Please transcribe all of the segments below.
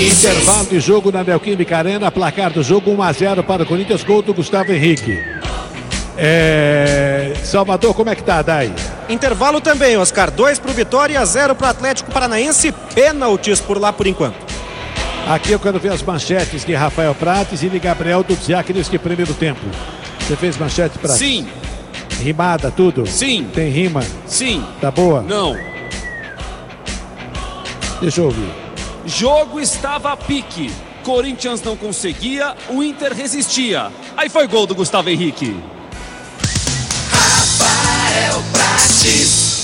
Intervalo de jogo na Neoquímica Arena, placar do jogo 1-0 para o Corinthians, gol do Gustavo Henrique. Salvador, como é que tá, Dai? Intervalo também, Oscar. 2 pro Vitória, 0 pro Atlético Paranaense. Pênaltis por lá por enquanto. Aqui eu quero ver as manchetes de Rafael Prates e de Gabriel Dudziak neste primeiro tempo. Você fez manchete, Prates? Sim. Rimada, tudo? Sim. Tem rima? Sim. Tá boa? Não. Deixa eu ouvir. Jogo estava a pique. Corinthians não conseguia, o Inter resistia. Aí foi gol do Gustavo Henrique. Rafael Prates.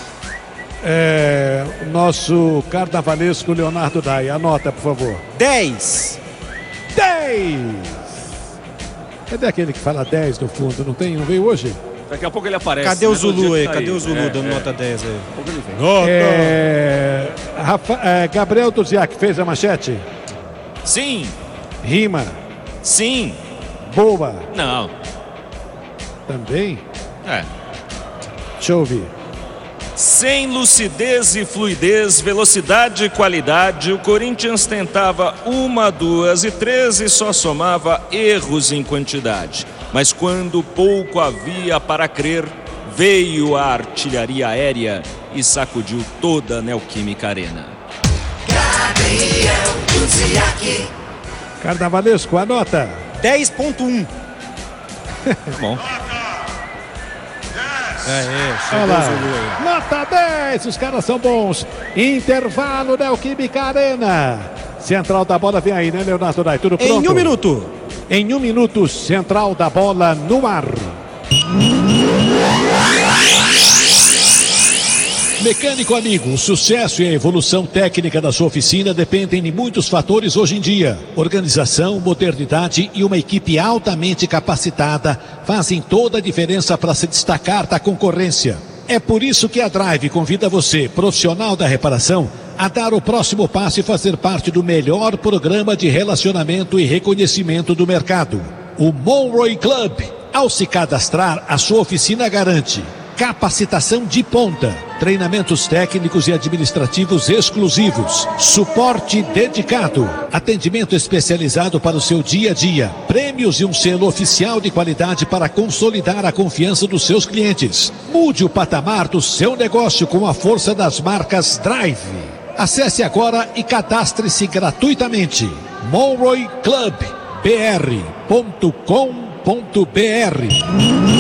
Nosso carnavalesco Leonardo Dai. Anota, por favor. 10. 10! Cadê aquele que fala 10 no fundo? Não tem? Não veio hoje? Daqui a pouco ele aparece. Cadê o Zulu aí? Tá Cadê o Zulu dando nota 10 aí? Daqui a pouco ele vem. Gabriel Dudziak fez a manchete? Sim. Rima? Sim. Boa? Não. Também? Deixa eu ouvir. Sem lucidez e fluidez, velocidade e qualidade, o Corinthians tentava 1, 2 e 3 e só somava erros em quantidade. Mas quando pouco havia para crer, veio a artilharia aérea e sacudiu toda a Neoquímica Arena. Gabriel Dudziak. Carnavalesco, anota. 10.1. Bom. Olha lá. Nota 10, os caras são bons. Intervalo Neoquímica Arena. Central da bola vem aí, né, Leonardo Dai? Tudo pronto? Em 1 minuto. Em 1 minuto, central da bola no ar. Mecânico amigo, o sucesso e a evolução técnica da sua oficina dependem de muitos fatores hoje em dia. Organização, modernidade e uma equipe altamente capacitada fazem toda a diferença para se destacar da concorrência. É por isso que a Drive convida você, profissional da reparação, a dar o próximo passo e fazer parte do melhor programa de relacionamento e reconhecimento do mercado. O Monroe Club. Ao se cadastrar, a sua oficina garante capacitação de ponta, treinamentos técnicos e administrativos exclusivos, suporte dedicado, atendimento especializado para o seu dia a dia, prêmios e um selo oficial de qualidade para consolidar a confiança dos seus clientes. Mude o patamar do seu negócio com a força das marcas Drive. Acesse agora e cadastre-se gratuitamente. monroeclubBR.com.br